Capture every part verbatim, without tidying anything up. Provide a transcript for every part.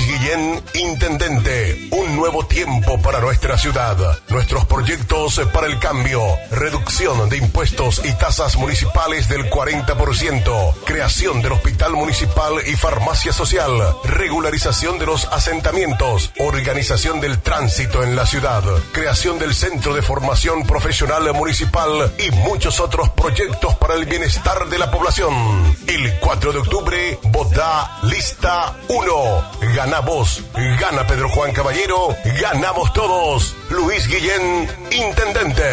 Luis Guillén, Intendente. Un nuevo tiempo para nuestra ciudad. Nuestros proyectos para el cambio. Reducción de impuestos y tasas municipales del cuarenta por ciento. Creación del Hospital Municipal y Farmacia Social. Regularización de los asentamientos. Organización del tránsito en la ciudad. Creación del Centro de Formación Profesional Municipal y muchos otros proyectos para el bienestar de la población. El cuatro de octubre, vota lista uno. Gana vos, gana Pedro Juan Caballero, ganamos todos. Luis Guillén, Intendente.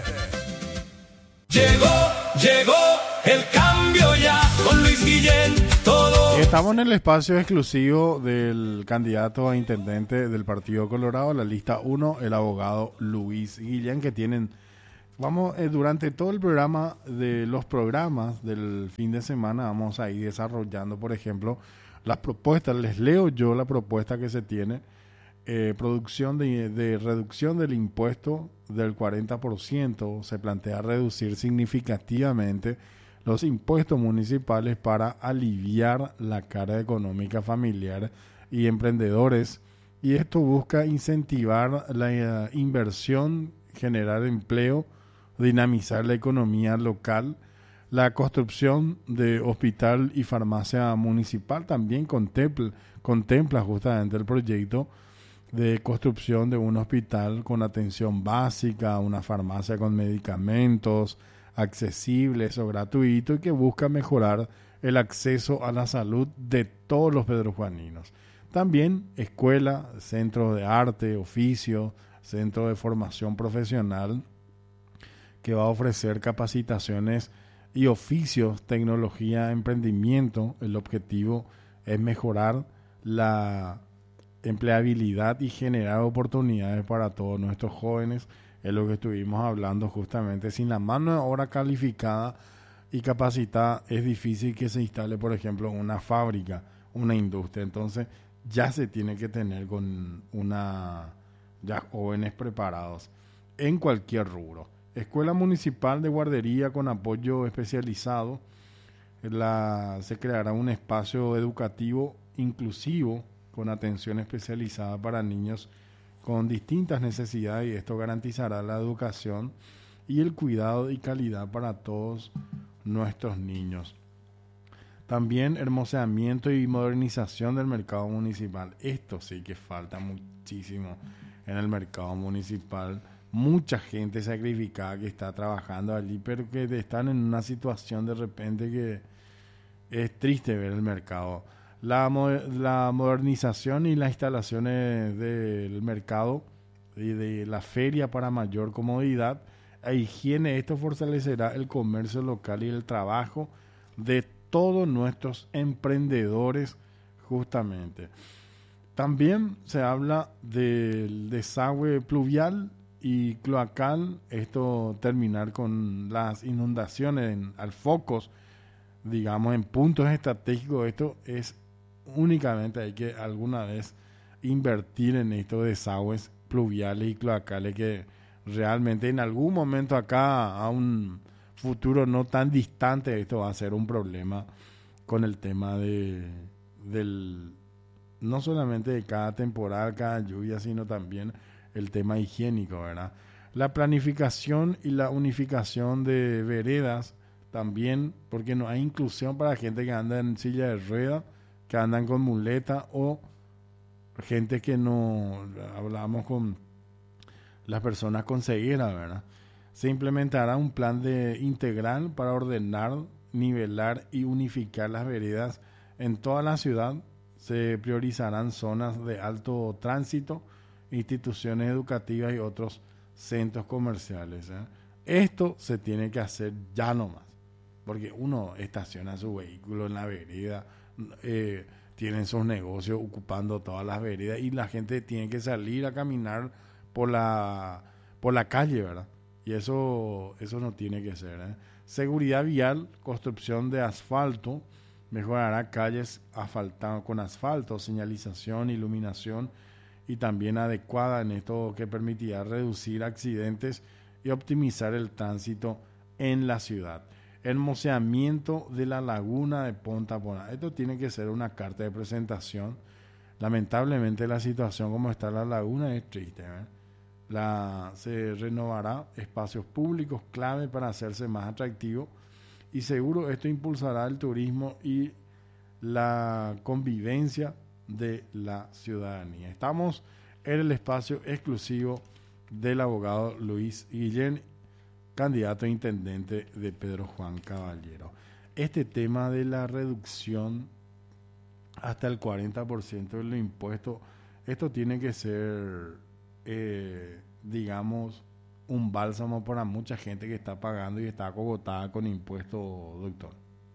Llegó, llegó el cambio ya con Luis Guillén, todo. Estamos en el espacio exclusivo del candidato a intendente del Partido Colorado, la lista uno, el abogado Luis Guillén, que tienen, vamos, eh, durante todo el programa de los programas del fin de semana, vamos a ir desarrollando, por ejemplo, las propuestas. Les leo yo la propuesta que se tiene. Eh, producción de, de reducción del impuesto del cuarenta por ciento. Se plantea reducir significativamente los impuestos municipales para aliviar la carga económica familiar y emprendedores. Y esto busca incentivar la uh, inversión, generar empleo, dinamizar la economía local. La construcción de hospital y farmacia municipal también contempla, contempla justamente el proyecto de construcción de un hospital con atención básica, una farmacia con medicamentos accesibles o gratuitos y que busca mejorar el acceso a la salud de todos los pedrojuaninos. También escuela, centro de arte, oficio, centro de formación profesional que va a ofrecer capacitaciones y oficios, tecnología, emprendimiento. El objetivo es mejorar la empleabilidad y generar oportunidades para todos nuestros jóvenes. Es lo que estuvimos hablando justamente. Sin la mano de obra calificada y capacitada es difícil que se instale, por ejemplo, una fábrica, una industria. Entonces ya se tiene que tener con una ya jóvenes preparados en cualquier rubro. Escuela Municipal de Guardería con apoyo especializado. La, se creará un espacio educativo inclusivo con atención especializada para niños con distintas necesidades, y esto garantizará la educación y el cuidado y calidad para todos nuestros niños. También hermoseamiento y modernización del mercado municipal. Esto sí que falta muchísimo en el mercado municipal. Mucha gente sacrificada que está trabajando allí, pero que están en una situación de repente que es triste ver el mercado. La, la modernización y las instalaciones del mercado y de la feria para mayor comodidad e higiene. Esto fortalecerá el comercio local y el trabajo de todos nuestros emprendedores justamente. También se habla del desagüe pluvial y cloacal, esto terminar con las inundaciones en alfocos, digamos en puntos estratégicos. Esto es únicamente, hay que alguna vez invertir en estos desagües pluviales y cloacales que realmente en algún momento acá a un futuro no tan distante esto va a ser un problema con el tema de del no solamente de cada temporada, cada lluvia, sino también el tema higiénico, ¿verdad? La planificación y la unificación de veredas también, porque no hay inclusión para gente que anda en silla de ruedas, que andan con muleta o gente que no, hablamos con las personas con ceguera, ¿verdad? Se implementará un plan de integral para ordenar, nivelar y unificar las veredas en toda la ciudad. Se priorizarán zonas de alto tránsito, instituciones educativas y otros centros comerciales, ¿eh? Esto se tiene que hacer ya nomás, porque uno estaciona su vehículo en la vereda, eh, tienen sus negocios ocupando todas las veredas y la gente tiene que salir a caminar por la por la calle, ¿verdad? Y eso eso no tiene que ser, ¿eh? Seguridad vial, construcción de asfalto, mejorará calles asfaltadas con asfalto, señalización, iluminación y también adecuada, en esto que permitirá reducir accidentes y optimizar el tránsito en la ciudad. Hermoseamiento de la laguna de Ponta Porá. Esto tiene que ser una carta de presentación lamentablemente la situación como está la laguna es triste, ¿verdad? La, se renovará espacios públicos clave para hacerse más atractivo y seguro esto impulsará el turismo y la convivencia de la ciudadanía. Estamos en el espacio exclusivo del abogado Luis Guillén, candidato a intendente de Pedro Juan Caballero. Este tema de la reducción hasta el cuarenta por ciento de los impuestos, esto tiene que ser, eh, digamos, un bálsamo para mucha gente que está pagando y está acogotada con impuestos, doctor.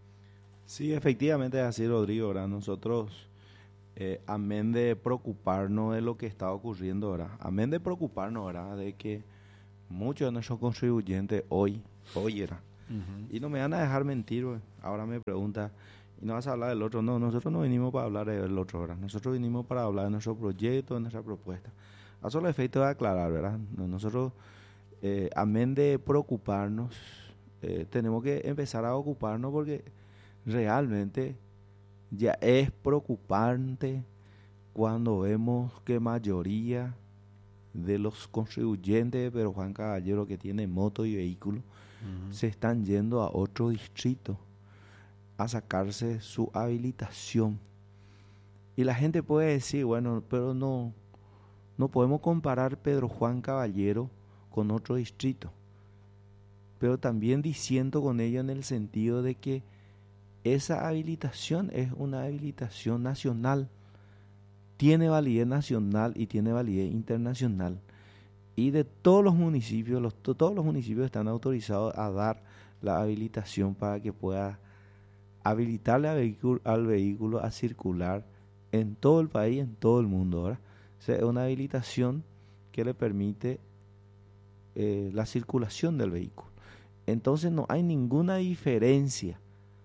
Sí, efectivamente es así, Rodrigo, ¿verdad? Nosotros, eh, amén de preocuparnos de lo que está ocurriendo ahora, amén de preocuparnos, ¿verdad?, de que muchos de nuestros contribuyentes hoy, hoy era, uh-huh. y no me van a dejar mentir, wey. Ahora me pregunta, ¿y no vas a hablar del otro? No, nosotros no vinimos para hablar del otro, ¿verdad? Nosotros vinimos para hablar de nuestro proyecto, de nuestra propuesta. A solo efecto de aclarar, ¿verdad? Nosotros, eh, amén de preocuparnos, eh, tenemos que empezar a ocuparnos porque realmente ya es preocupante cuando vemos que mayoría de los contribuyentes de Pedro Juan Caballero que tienen moto y vehículo uh-huh. se están yendo a otro distrito a sacarse su habilitación. Y la gente puede decir, bueno, pero no, no podemos comparar Pedro Juan Caballero con otro distrito. Pero también diciendo con ello en el sentido de que esa habilitación es una habilitación nacional. Tiene validez nacional y tiene validez internacional. Y de todos los municipios, los, todos los municipios están autorizados a dar la habilitación para que pueda habilitarle al vehículo, al vehículo a circular en todo el país, en todo el mundo, ¿verdad? O sea, es una habilitación que le permite eh, la circulación del vehículo. Entonces no hay ninguna diferencia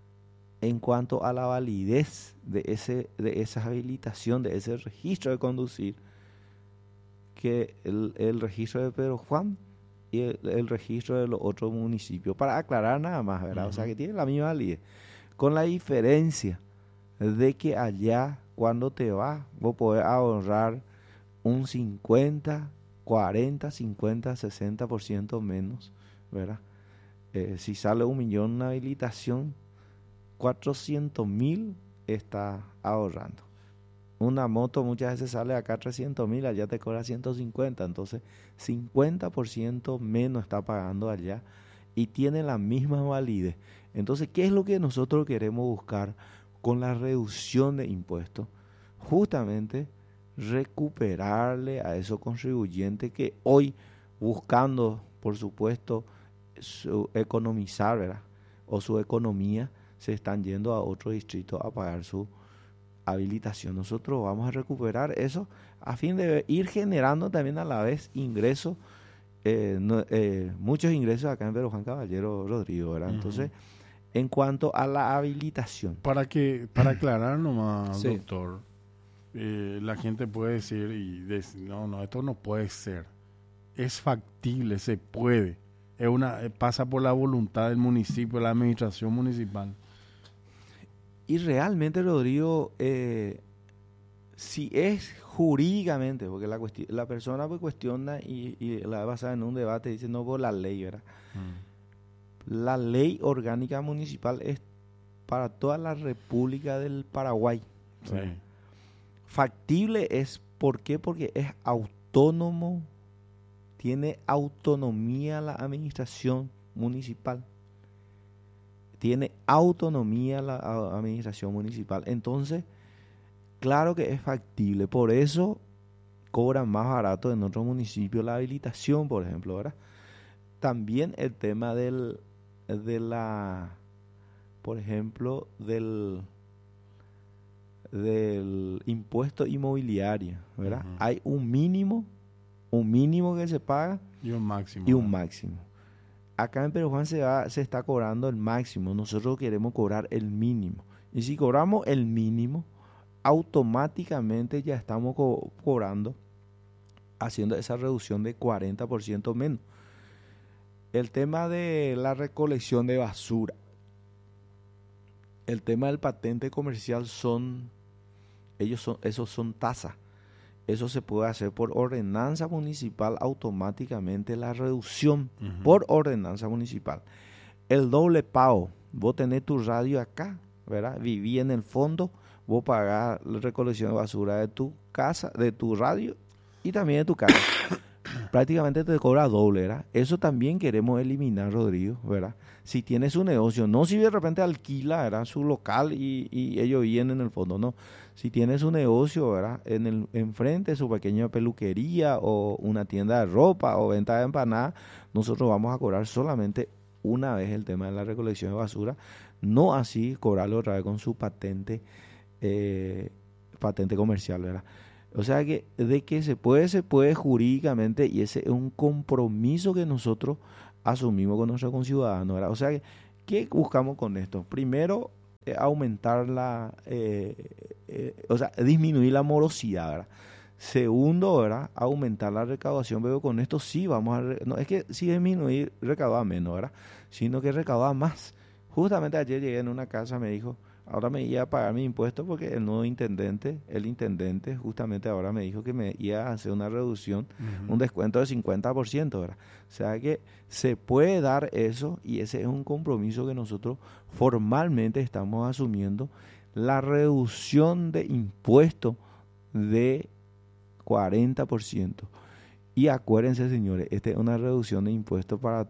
en cuanto a la validez de ese de esa habilitación, de ese registro de conducir, que el, el registro de Pedro Juan y el, el registro de los otros municipios. Para aclarar nada más, ¿verdad? Uh-huh. O sea, que tiene la misma validez. Con la diferencia de que allá, cuando te vas, vos podés ahorrar un cincuenta, cuarenta, cincuenta, sesenta por ciento menos, ¿verdad? Eh, si sale un millón una habilitación, cuatrocientos mil está ahorrando. Una moto muchas veces sale acá trescientos mil, allá te cobra ciento cincuenta, entonces cincuenta por ciento menos está pagando allá y tiene la misma validez. Entonces, ¿qué es lo que nosotros queremos buscar con la reducción de impuestos? Justamente recuperarle a esos contribuyentes que hoy, buscando, por supuesto, su economizar, ¿verdad?, o su economía, se están yendo a otro distrito a pagar su habilitación. Nosotros vamos a recuperar eso a fin de ir generando también a la vez ingresos, eh, no, eh, muchos ingresos acá en Pedro Juan Caballero, Rodrigo, ¿verdad? Uh-huh. Entonces, en cuanto a la habilitación. Para que para aclarar nomás, sí. doctor, eh, la gente puede decir, y decir, no, no, esto no puede ser. Es factible, se puede. Es una pasa por la voluntad del municipio, de la administración municipal. Y realmente, Rodrigo, eh, si es jurídicamente, porque la, cuesti- la persona pues cuestiona y, y la basa en un debate, dice no por la ley, ¿verdad? Mm. La ley orgánica municipal es para toda la República del Paraguay. Sí. Factible es, ¿por qué? Porque es autónomo, tiene autonomía la administración municipal. Tiene autonomía la administración municipal. Entonces, claro que es factible. Por eso cobran más barato en otros municipios la habilitación, por ejemplo, ¿verdad? También el tema del de la, por ejemplo, del del impuesto inmobiliario, ¿verdad? Uh-huh. Hay un mínimo, un mínimo que se paga y un máximo. Y un máximo. Acá en Pedro Juan se, va, se está cobrando el máximo, nosotros queremos cobrar el mínimo. Y si cobramos el mínimo, automáticamente ya estamos co- cobrando, haciendo esa reducción de cuarenta por ciento menos. El tema de la recolección de basura, el tema del patente comercial son ellos son, esos son tasas. Eso se puede hacer por ordenanza municipal automáticamente, la reducción uh-huh. por ordenanza municipal. El doble pago, vos tenés tu radio acá, ¿verdad? Viví en el fondo, vos pagás la recolección de basura de tu casa, de tu radio y también de tu casa. Prácticamente te cobra doble, ¿verdad? Eso también queremos eliminar, Rodrigo, ¿verdad? Si tienes un negocio, no si de repente alquila, ¿verdad?, su local y, y ellos vienen en el fondo, no. Si tienes un negocio, ¿verdad?, en el enfrente, su pequeña peluquería o una tienda de ropa o venta de empanadas, nosotros vamos a cobrar solamente una vez el tema de la recolección de basura, no así cobrarlo otra vez con su patente, eh, patente comercial, ¿verdad? O sea que de que se puede, se puede jurídicamente, y ese es un compromiso que nosotros asumimos con nuestros conciudadanos, ¿verdad? O sea que, ¿qué buscamos con esto? Primero, eh, aumentar la, eh, eh, o sea, disminuir la morosidad, ¿verdad? Segundo, ¿verdad?, aumentar la recaudación, pero con esto sí vamos a, re, no es que sí disminuir, recaudar menos, ¿verdad?, sino que recaudar más. Justamente ayer llegué en una casa, me dijo, ahora me iba a pagar mi impuesto porque el nuevo intendente, el intendente justamente ahora me dijo que me iba a hacer una reducción, uh-huh. un descuento de cincuenta por ciento, ¿verdad? O sea que se puede dar eso, y ese es un compromiso que nosotros formalmente estamos asumiendo, la reducción de impuestos de cuarenta por ciento. Y acuérdense, señores, esta es una reducción de impuestos para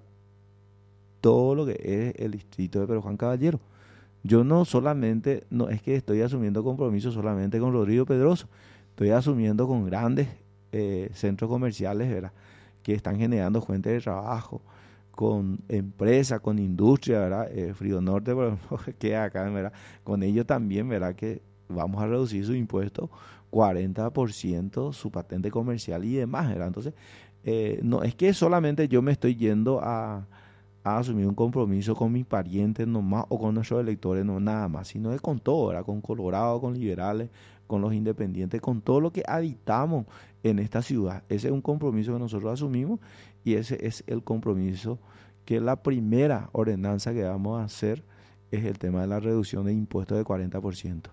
todo lo que es el distrito de Pedro Juan Caballero. Yo no solamente, no es que estoy asumiendo compromisos solamente con Rodrigo Pedroso, estoy asumiendo con grandes eh, centros comerciales, ¿verdad?, que están generando fuentes de trabajo, con empresas, con industria, ¿verdad? Eh, Frío Norte, por ejemplo, que queda acá, ¿verdad? Con ellos también, ¿verdad?, que vamos a reducir su impuesto cuarenta por ciento, su patente comercial y demás, ¿verdad? Entonces, eh, no es que solamente yo me estoy yendo a... a asumir un compromiso con mis parientes nomás o con nuestros electores, no nada más, sino es con todo, ¿verdad?, con Colorado, con liberales, con los independientes, con todo lo que habitamos en esta ciudad. Ese es un compromiso que nosotros asumimos, y ese es el compromiso que la primera ordenanza que vamos a hacer es el tema de la reducción de impuestos de cuarenta por ciento.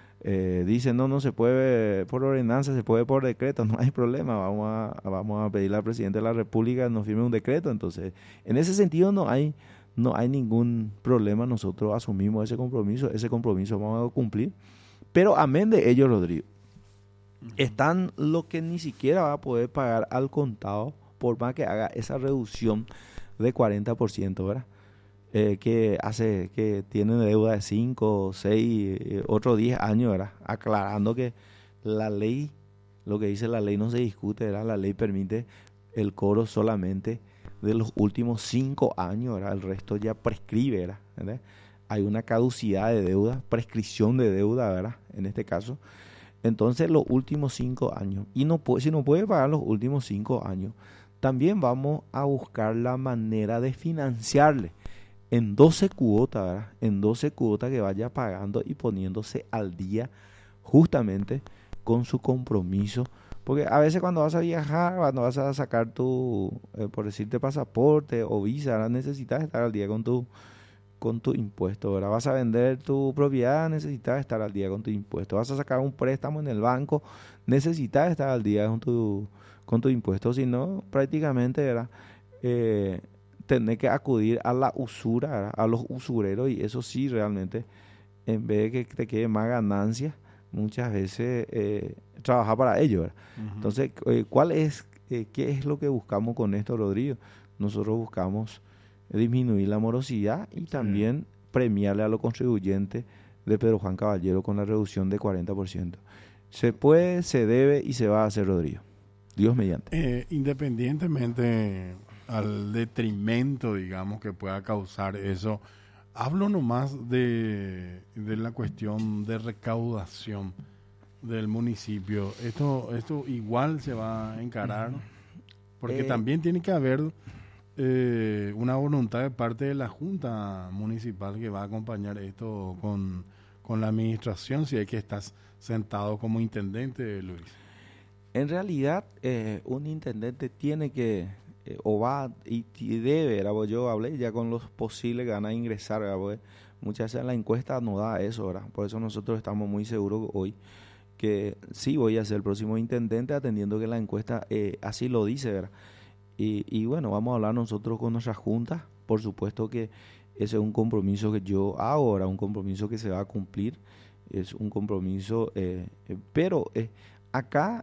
Eh, dicen, no, no se puede por ordenanza, se puede por decreto, no hay problema, vamos a, vamos a pedirle al presidente de la República que nos firme un decreto. Entonces, en ese sentido no hay, no hay ningún problema, nosotros asumimos ese compromiso, ese compromiso vamos a cumplir, pero amén de ello, Rodrigo, uh-huh. están lo que ni siquiera va a poder pagar al contado, por más que haga esa reducción de cuarenta por ciento, ¿verdad? Eh, que hace que tiene deuda de cinco, seis, eh, otros diez años, ¿verdad? Aclarando que la ley, lo que dice la ley no se discute, ¿verdad? La ley permite el cobro solamente de los últimos cinco años, ¿verdad? El resto ya prescribe, ¿verdad? ¿verdad? Hay una caducidad de deuda, prescripción de deuda, ¿verdad?, en este caso. Entonces, los últimos cinco años. Y no puede, si no puede pagar los últimos cinco años, también vamos a buscar la manera de financiarle en doce cuotas, ¿verdad?, en doce cuotas que vaya pagando y poniéndose al día justamente con su compromiso. Porque a veces cuando vas a viajar, cuando vas a sacar tu, eh, por decirte, pasaporte o visa, ¿verdad?, necesitas estar al día con tu, con tu impuesto, ¿verdad? Vas a vender tu propiedad, necesitas estar al día con tu impuesto. Vas a sacar un préstamo en el banco, necesitas estar al día con tu, con tu impuesto. Si no, prácticamente, ¿verdad?, eh, tener que acudir a la usura, ¿verdad?, a los usureros, y eso sí realmente, en vez de que te quede más ganancias, muchas veces eh, trabajar para ello, ¿verdad? Uh-huh. Entonces, eh, ¿cuál es, eh, qué es lo que buscamos con esto, Rodrigo? Nosotros buscamos disminuir la morosidad y también sí. premiarle a los contribuyentes de Pedro Juan Caballero con la reducción de cuarenta por ciento. Se puede, se debe y se va a hacer, Rodrigo. Dios mediante. Eh, independientemente al detrimento, digamos, que pueda causar eso, hablo nomás de, de la cuestión de recaudación del municipio. Esto, esto igual se va a encarar, porque eh, también tiene que haber eh, una voluntad de parte de la Junta Municipal que va a acompañar esto con, con la administración, si es que estás sentado como intendente, Luis. En realidad, eh, un intendente tiene que, eh, o va y, y debe, ¿verdad? Yo hablé ya con los posibles que van a ingresar, ¿verdad? Muchas veces la encuesta no da eso, ¿verdad? Por eso nosotros estamos muy seguros hoy que sí voy a ser el próximo intendente, atendiendo que la encuesta eh, así lo dice, ¿verdad? Y, y bueno, vamos a hablar nosotros con nuestra junta. Por supuesto que ese es un compromiso que yo hago ahora, un compromiso que se va a cumplir, es un compromiso, eh, eh, pero eh, acá,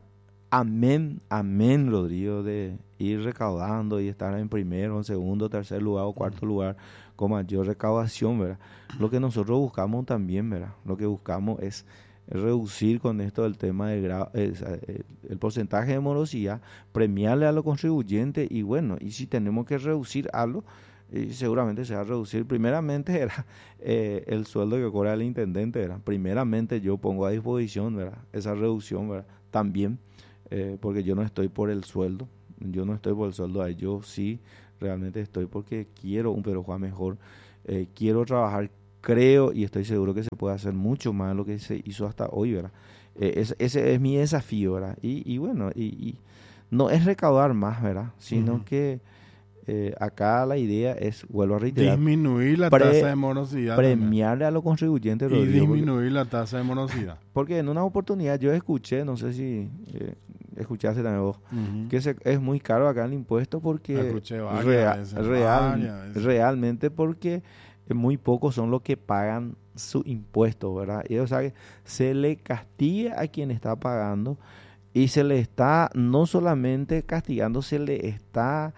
amén, amén, Rodrigo, de ir recaudando y estar en primero, en segundo, tercer lugar o cuarto lugar con mayor recaudación, ¿verdad? Lo que nosotros buscamos también, ¿verdad? Lo que buscamos es reducir con esto el tema del gra- el, el porcentaje de morosidad, premiarle a los contribuyentes y bueno, y si tenemos que reducir algo, y seguramente se va a reducir. Primeramente era eh, el sueldo que cobra el intendente, ¿verdad? Primeramente yo pongo a disposición, ¿verdad? Esa reducción, ¿verdad? También, eh, porque yo no estoy por el sueldo, yo no estoy por el sueldo, ahí yo sí realmente estoy porque quiero un Perojuá mejor, eh, quiero trabajar, creo y estoy seguro que se puede hacer mucho más de lo que se hizo hasta hoy, ¿verdad? Eh, ese, ese es mi desafío, ¿verdad? Y, y bueno, y, y no es recaudar más, ¿verdad? Sino uh-huh. que eh, acá la idea es, vuelvo a reiterar, disminuir la pre, tasa de morosidad. Premiarle también a los contribuyentes. Y disminuir porque, la tasa de morosidad. Porque en una oportunidad yo escuché, no sé si eh, escuchaste también vos, uh-huh. que se, es muy caro acá el impuesto porque real, veces, real, realmente porque muy pocos son los que pagan su impuesto, ¿verdad? Y o sea que se le castiga a quien está pagando y se le está no solamente castigando, se le está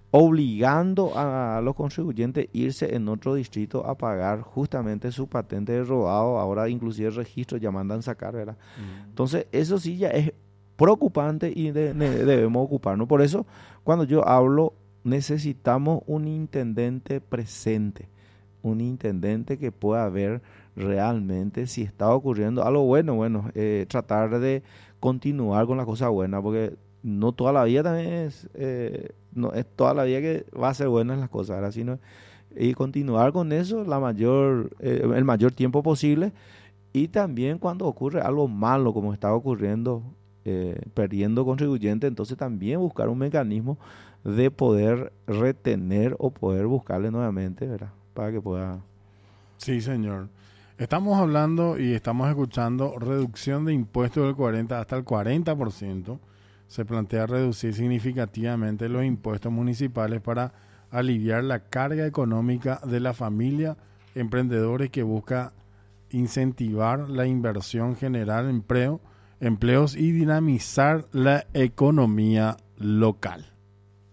obligando a los contribuyentes a irse en otro distrito a pagar justamente su patente de robado, ahora inclusive el registro ya mandan sacar, ¿verdad? Uh-huh. Entonces eso sí ya es preocupante y de, de, debemos ocuparnos. Por eso cuando yo hablo necesitamos un intendente presente, un intendente que pueda ver realmente si está ocurriendo algo bueno, bueno, eh, tratar de continuar con la cosa buena, porque no toda la vida también es, eh, no es toda la vida que va a ser buenas las cosas, ¿verdad? Sino, y continuar con eso la mayor, eh, el mayor tiempo posible, y también cuando ocurre algo malo como está ocurriendo, eh, perdiendo contribuyentes, entonces también buscar un mecanismo de poder retener o poder buscarle nuevamente, ¿verdad? Para que pueda... Sí, señor. Estamos hablando y estamos escuchando reducción de impuestos del cuarenta hasta el cuarenta por ciento. Se plantea reducir significativamente los impuestos municipales para aliviar la carga económica de la familia, emprendedores que busca incentivar la inversión, generar empleo, empleos y dinamizar la economía local.